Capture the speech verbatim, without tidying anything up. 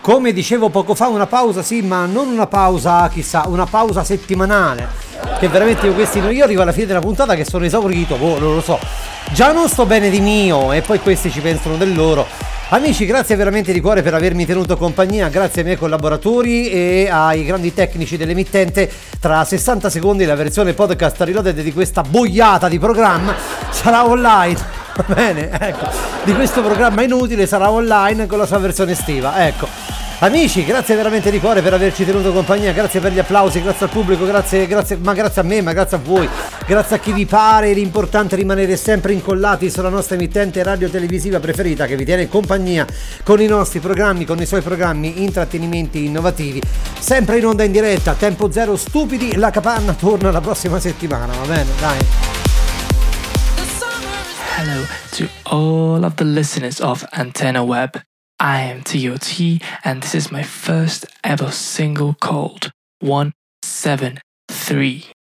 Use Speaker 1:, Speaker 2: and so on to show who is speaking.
Speaker 1: come dicevo poco fa, una pausa sì, ma non una pausa chissà, una pausa settimanale, che veramente io questi io arrivo alla fine della puntata che sono esaurito, boh, non lo so, già non sto bene di mio e poi questi ci pensano del loro. Amici, grazie veramente di cuore per avermi tenuto compagnia, grazie ai miei collaboratori e ai grandi tecnici dell'emittente. Tra sessanta secondi la versione podcast reloaded di questa boiata di programma sarà online, va bene? Ecco, di questo programma inutile sarà online con la sua versione estiva, ecco. Amici, grazie veramente di cuore per averci tenuto compagnia, grazie per gli applausi, grazie al pubblico, grazie, grazie, ma grazie a me, ma grazie a voi, grazie a chi vi pare. L'importante è rimanere sempre incollati sulla nostra emittente radio televisiva preferita che vi tiene in compagnia con i nostri programmi, con i suoi programmi intrattenimenti innovativi, sempre in onda in diretta, tempo zero stupidi. La capanna torna la prossima settimana, va bene? Dai.
Speaker 2: Hello to all of the listeners of Antenna Web. I am T O T, and this is my first ever single called one seven three.